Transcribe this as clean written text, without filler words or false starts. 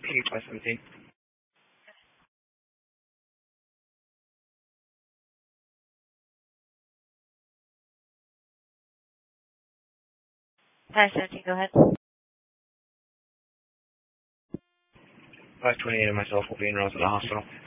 P517. Hi, 17, go ahead. 528 and myself will be enrolled at the hospital.